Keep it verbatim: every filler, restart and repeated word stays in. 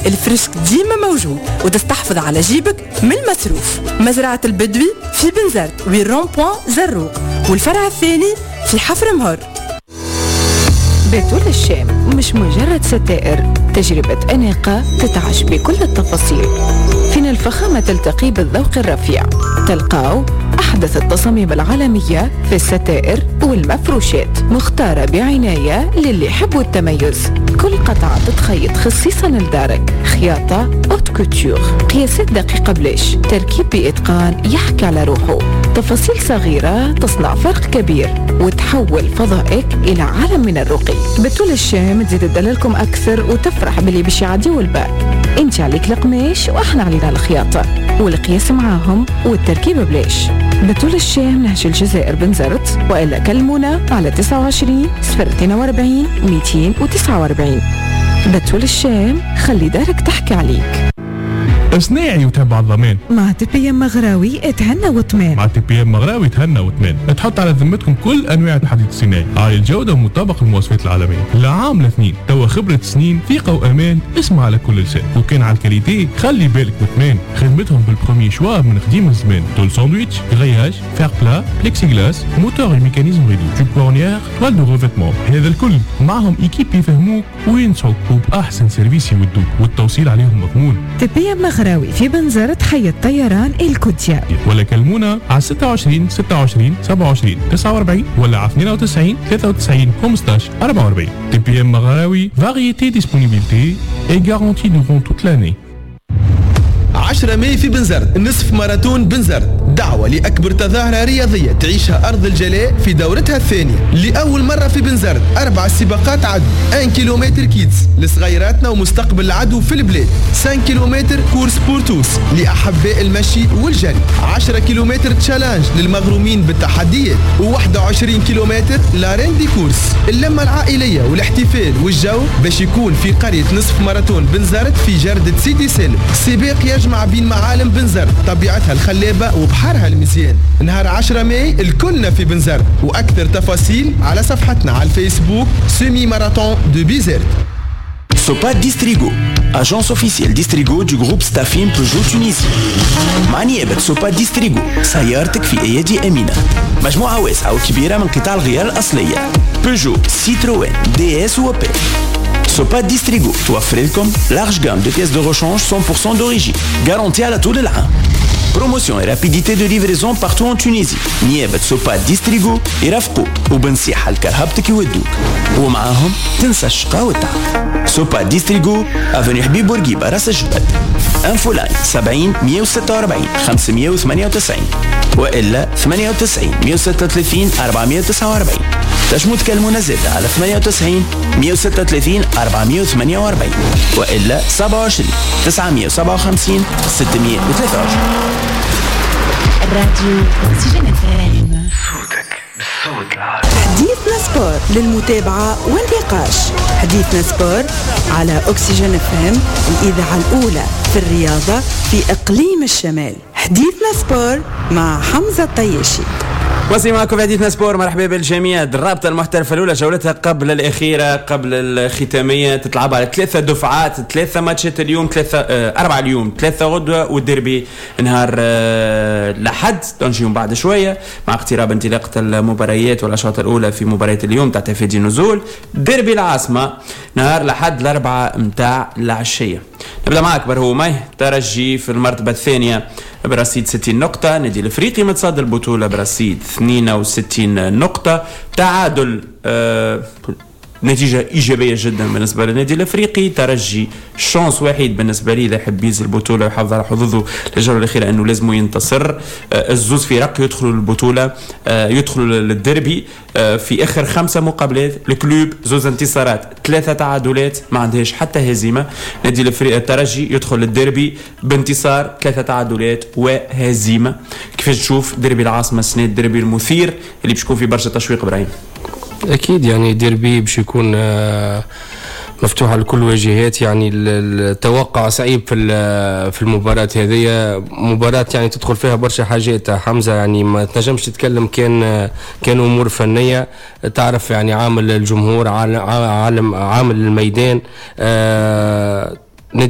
الفريسك ديما موجود وتستحفظ على جيبك من المصروف. مزرعة البدوي في بنزرت ويرون بوان زروق، والفرع الثاني في حفر مهر. بتول الشام مش مجرد ستائر، تجربة أناقة تتعش بكل التفاصيل. فين الفخامة تلتقي بالذوق الرفيع، تلقاو أحدث التصاميم العالمية في الستائر والمفروشات، مختارة بعناية للي يحبوا التميز. كل قطعة تتخيط خصيصا لدارك، خياطة اوت كوتور، قياسات دقيقة بليش، تركيب بإتقان يحكي على روحه. تفاصيل صغيرة تصنع فرق كبير وتحول فضائك إلى عالم من الرقي. بتول الشام تزيد تدللكم أكثر وتفرح باللي باش يعديوا الباء. انت عليك القماش واحنا علينا الخياطة والقياس معاهم والتركيب بليش. بتول الشام نهج الجزائر بنزرت، وإلا كلمونا على تسعة وعشرين صفر اثنين وأربعين مئتين وتسعة وأربعين. بتول الشام خلي دارك تحكي عليك. صناعي وتبع الضمان مع تي بي ام مغراوي اتهنى وطمان. مع تي بي ام مغراوي اتهنى وطمان. تحط على ذمتكم كل انواع الحديد الصناعي عالي الجوده ومطابق المواصفات العالميه. لعام لاثنين توا خبره سنين ثقه وامان. اسمع على كل لسان. وكان على الكاليتي خلي بالك وطمان. خدمتهم بالبرومي شوا من قديم الزمان. طول ساندويتش، غرياج، فير بلا، بليكسي غلاس، موتور وميكانيزم ريدو، تيب كورنيير، توال دو ريفيتمون. هذا الكل معهم ايكيب يفهموك وينصحوك وباحسن سيرفيس يودوك والتوصيل عليهم مضمون. تي بي ام مغراوي في بنزرت حي الطيران الكوتيا، ولا كلمونا على ستة وعشرين ستة وعشرين سبعة وعشرين تسعة وأربعين ولا على اثنين وتسعين ثلاثة وتسعين خمسة عشر أربعة وأربعين. تي بي ام مغراوي، variété, disponibilité et garantie durant toute l'année. عشرة ماي في بنزرت، نصف ماراثون بنزرت، دعوة لأكبر تظاهرة رياضية تعيشها أرض الجلاء في دورتها الثانية لأول مرة في بنزرت. أربع سباقات عدو، واحد كيلومتر كيدز لصغيراتنا ومستقبل العدو في البلاد، خمسة كيلومتر كورس بورتوس لأحباء المشي والجري، عشرة كيلومتر تشالنج للمغرومين بالتحديات، وواحد وعشرين كيلومتر لارين دي كورس. اللمة العائلية والاحتفال والجو باش يكون في قرية نصف ماراثون بنزرت في جردة سيدي سالم. سباق يجمع بين معالم بنزرت طبيعتها الخلابة وبحرها المزيان. نهار عشرة ماي الكلنا في بنزرت، وأكثر تفاصيل على صفحتنا على الفيسبوك سيمي ماراثون دو بيزرت. Sopa Distrigo, agence officielle Distrigo du groupe Staffim Peugeot Tunisie. مع نيابة سوبا ديستريغو سيارتك في أيادي أمينة. مجموعة واسعة وكبيرة من قطع الغيار الأصلية بيجو، سيتروين، دي اس وأوبيل. سوبا ديستريغو توفر لكم large gamme de pièces de rechange cent pour cent d'origine garantie على طول العام. Promotion et rapidité de livraison partout en Tunisie. نيابة سوبا ديستريغو يرافقوك وبنصيحة لكرهبتك يودوك، ومعاهم تنسى الشقاء والتعب. سوبا ديستريغو افوني حبيب بورقيبة راس الجبل. انفو لاين سبعين مية وستة وأربعين خمسمية وثمانية وتسعين وإلا ثمانية وتسعين مية وستة وثلاثين أربعمية وتسعة وأربعين. تشمو تكلمونا زادة على ثمانية وتسعين مية وستة وثلاثين أربعمية وثمانية وأربعين وإلا سبعة وعشرين تسعمية وسبعة وخمسين ستمية وثلاثة وعشرين. الراديو أكسجين إف إم، صوتك بالصوت العالي. حديثنا سبور للمتابعة والنقاش. حديثنا سبور على أكسجين إف إم، الإذاعة الأولى في الرياضة في إقليم الشمال. حديثنا سبور مع حمزة الطياشي. وصي معكم في حديثنا سبور. مرحبا بالجميع. الرابطة المحترفة الأولى جولتها قبل الأخيرة قبل الختامية تتلعب على ثلاثة دفعات، ثلاثة ماتشات اليوم، ثلاثة آه أربعة اليوم، ثلاثة غدوة، والديربي نهار آه لحد نجيهم بعد شوية مع اقتراب انطلاقة المباريات والأشواط الأولى في مباريات اليوم تاع تفادي نزول. ديربي العاصمة نهار لحد الأربعة متاع العشية. نبدأ معك برهومي. ترجي في المرتبة الثانية برصيد ستين نقطة، نادي الافريقي متصدر البطولة برصيد اثنين وستين نقطة. تعادل آه نتيجة إيجابية جدا بالنسبة للنادي الافريقي. ترجي شانس وحيد بالنسبة لي إذا حب ينزل البطولة ويحافظ على حظوظه للجولة الأخيرة أنه لازم ينتصر. آه الزوز فرق يدخلوا البطولة، آه يدخلوا للديربي آه في آخر خمسة مقابلات. الكلوب زوز انتصارات، ثلاثة تعادلات، ما عندهاش حتى هزيمة. نادي الافريقي الترجي يدخل للديربي بانتصار، ثلاثة تعادلات وهزيمة. كيفاش تشوف ديربي العاصمة السنة، الديربي المثير اللي باش يكون في برشا تشويق إبراهيم؟ أكيد يعني ديربي باش يكون مفتوح على كل وجهات. يعني التوقع صعيب في في المباراة هذه، مباراة يعني تدخل فيها برشا حاجات حمزة. يعني ما تنجمش تتكلم كان كان أمور فنية، تعرف يعني عامل الجمهور، عالم عامل الميدان،